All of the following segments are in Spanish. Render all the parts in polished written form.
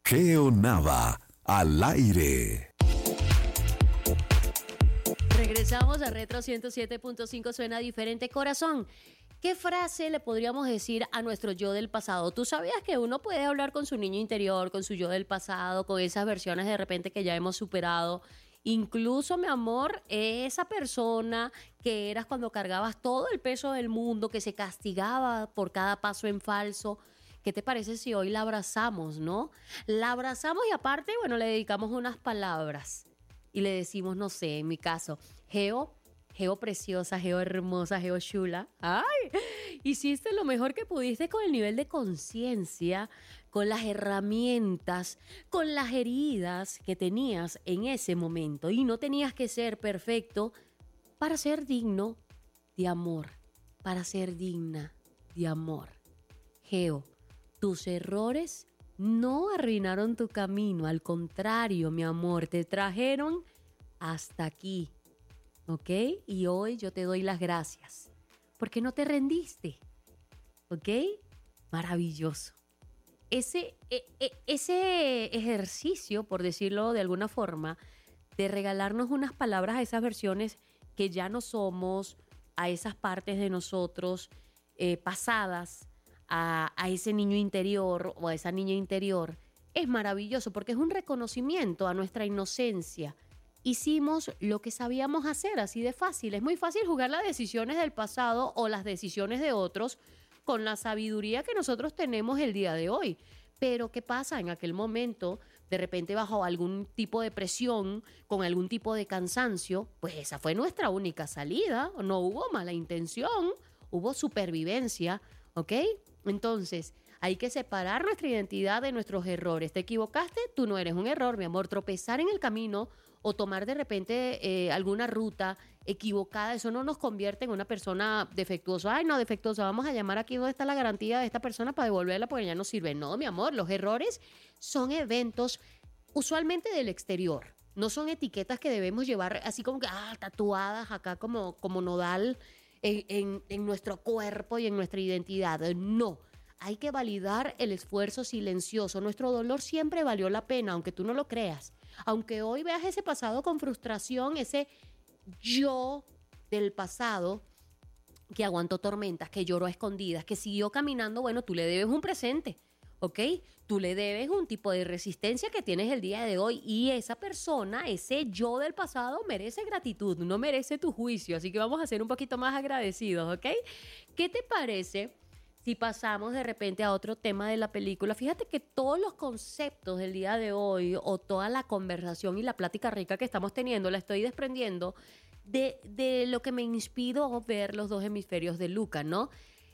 Geo Nava, al aire. Regresamos a Retro 107.5, suena diferente corazón. ¿Qué frase le podríamos decir a nuestro yo del pasado? ¿Tú sabías que uno puede hablar con su niño interior, con su yo del pasado, con esas versiones de repente que ya hemos superado? Incluso, mi amor, esa persona que eras cuando cargabas todo el peso del mundo, que se castigaba por cada paso en falso. ¿Qué te parece si hoy la abrazamos, no? La abrazamos y aparte, bueno, le dedicamos unas palabras y le decimos, no sé, en mi caso, Geo preciosa, Geo hermosa, Geo chula. ¡Ay! Hiciste lo mejor que pudiste con el nivel de conciencia, con las herramientas, con las heridas que tenías en ese momento. Y no tenías que ser perfecto para ser digno de amor, para ser digna de amor. Geo, tus errores no arruinaron tu camino, al contrario, mi amor, te trajeron hasta aquí. ¿Ok? Y hoy yo te doy las gracias porque no te rendiste. ¿Ok? Maravilloso. Ese ejercicio, por decirlo de alguna forma, de regalarnos unas palabras a esas versiones que ya no somos, a esas partes de nosotros pasadas, a ese niño interior o a esa niña interior, es maravilloso porque es un reconocimiento a nuestra inocencia. Hicimos lo que sabíamos hacer, así de fácil. Es muy fácil jugar las decisiones del pasado o las decisiones de otros con la sabiduría que nosotros tenemos el día de hoy. Pero ¿qué pasa? En aquel momento, de repente bajo algún tipo de presión, con algún tipo de cansancio, pues esa fue nuestra única salida. No hubo mala intención, hubo supervivencia, ¿ok? Entonces, hay que separar nuestra identidad de nuestros errores. ¿Te equivocaste? Tú no eres un error, mi amor. Tropezar en el camino o tomar de repente alguna ruta equivocada, eso no nos convierte en una persona defectuosa. Ay, no, defectuosa, vamos a llamar aquí donde está la garantía de esta persona para devolverla porque ya no sirve. No, mi amor, los errores son eventos usualmente del exterior. No son etiquetas que debemos llevar así como que tatuadas acá como nodal en nuestro cuerpo y en nuestra identidad. No. Hay que validar el esfuerzo silencioso. Nuestro dolor siempre valió la pena, aunque tú no lo creas. Aunque hoy veas ese pasado con frustración, ese yo del pasado que aguantó tormentas, que lloró a escondidas, que siguió caminando, bueno, tú le debes un presente, ¿ok? Tú le debes un tipo de resistencia que tienes el día de hoy y esa persona, ese yo del pasado merece gratitud, no merece tu juicio. Así que vamos a ser un poquito más agradecidos, ¿ok? ¿Qué te parece si pasamos de repente a otro tema de la película? Fíjate que todos los conceptos del día de hoy o toda la conversación y la plática rica que estamos teniendo la estoy desprendiendo de lo que me inspiró ver Los dos hemisferios de Luca, ¿no?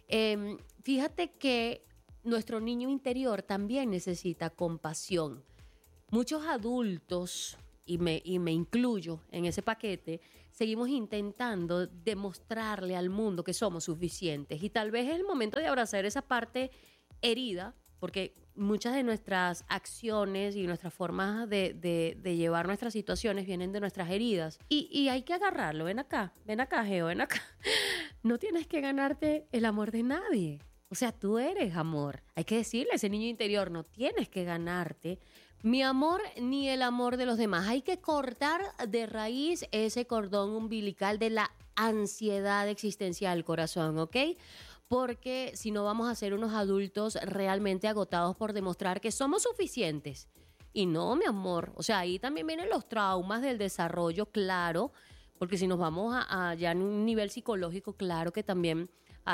Fíjate que nuestro niño interior también necesita compasión. Muchos adultos, y me incluyo en ese paquete, seguimos intentando demostrarle al mundo que somos suficientes. Y tal vez es el momento de abrazar esa parte herida, porque muchas de nuestras acciones y nuestras formas de llevar nuestras situaciones vienen de nuestras heridas. Y hay que agarrarlo. Ven acá, Geo, ven acá. No tienes que ganarte el amor de nadie. O sea, tú eres amor. Hay que decirle a ese niño interior, no tienes que ganarte mi amor ni el amor de los demás. Hay que cortar de raíz ese cordón umbilical de la ansiedad existencial, corazón, ¿ok? Porque si no vamos a ser unos adultos realmente agotados por demostrar que somos suficientes. Y no, mi amor, o sea, ahí también vienen los traumas del desarrollo, claro, porque si nos vamos a ya en un nivel psicológico, claro que también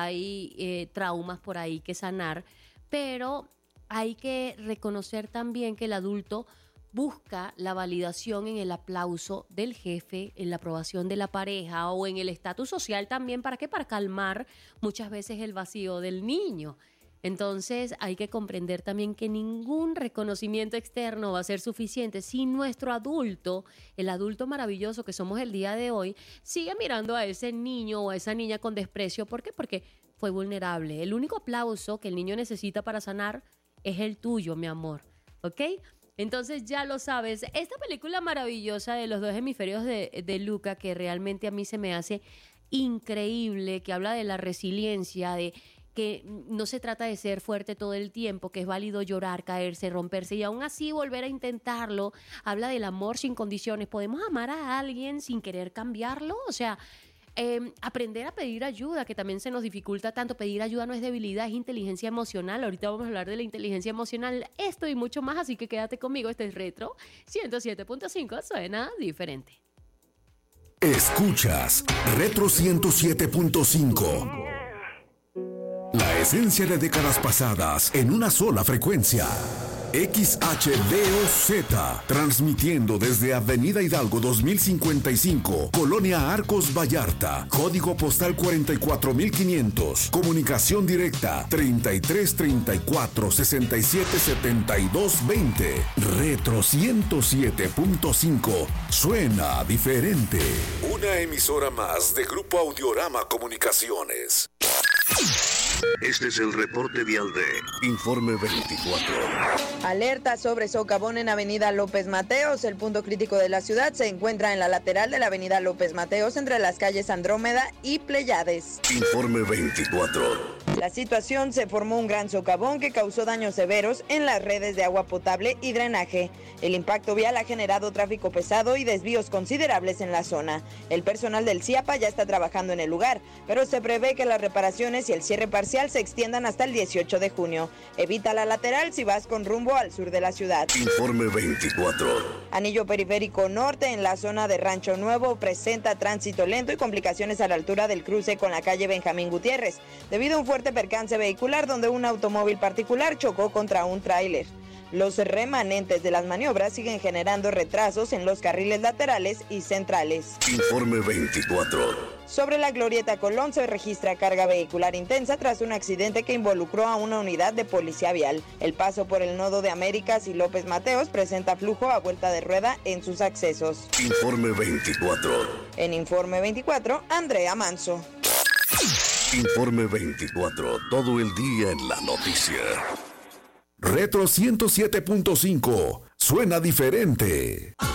hay traumas por ahí que sanar, pero hay que reconocer también que el adulto busca la validación en el aplauso del jefe, en la aprobación de la pareja o en el estatus social también. ¿Para qué? Para calmar muchas veces el vacío del niño. Entonces hay que comprender también que ningún reconocimiento externo va a ser suficiente si nuestro adulto, el adulto maravilloso que somos el día de hoy, sigue mirando a ese niño o a esa niña con desprecio. ¿Por qué? Porque fue vulnerable. El único aplauso que el niño necesita para sanar es el tuyo, mi amor, ¿ok? Entonces ya lo sabes, esta película maravillosa de Los dos hemisferios de Luca, que realmente a mí se me hace increíble, que habla de la resiliencia, de que no se trata de ser fuerte todo el tiempo, que es válido llorar, caerse, romperse y aún así volver a intentarlo. Habla del amor sin condiciones. ¿Podemos amar a alguien sin querer cambiarlo? O sea, aprender a pedir ayuda, que también se nos dificulta tanto. Pedir ayuda no es debilidad, es inteligencia emocional. Ahorita vamos a hablar de la inteligencia emocional, esto y mucho más, así que quédate conmigo. Este es Retro 107.5, suena diferente. Escuchas Retro 107.5. La esencia de décadas pasadas en una sola frecuencia. XHDOZ, transmitiendo desde Avenida Hidalgo 2055, Colonia Arcos Vallarta, código postal 44500, comunicación directa 3334-677220. Retro 107.5, suena diferente. Una emisora más de Grupo Audiorama Comunicaciones. Este es el reporte vial de Informe 24. Alerta sobre socavón en Avenida López Mateos. El punto crítico de la ciudad se encuentra en la lateral de la Avenida López Mateos, entre las calles Andrómeda y Pleiades. Informe 24. La situación: se formó un gran socavón que causó daños severos en las redes de agua potable y drenaje. El impacto vial ha generado tráfico pesado y desvíos considerables en la zona. El personal del CIAPA ya está trabajando en el lugar, pero se prevé que las reparaciones y el cierre parcial se extiendan hasta el 18 de junio. Evita la lateral si vas con rumbo al sur de la ciudad. Informe 24. Anillo periférico norte en la zona de Rancho Nuevo presenta tránsito lento y complicaciones a la altura del cruce con la calle Benjamín Gutiérrez, debido a un fuerte percance vehicular donde un automóvil particular chocó contra un tráiler. Los remanentes de las maniobras siguen generando retrasos en los carriles laterales y centrales. Informe 24. Sobre la Glorieta Colón se registra carga vehicular intensa tras un accidente que involucró a una unidad de policía vial. El paso por el nodo de Américas y López Mateos presenta flujo a vuelta de rueda en sus accesos. Informe 24. En Informe 24, Andrea Manso. Informe 24, todo el día en la noticia. Retro 107.5, suena diferente.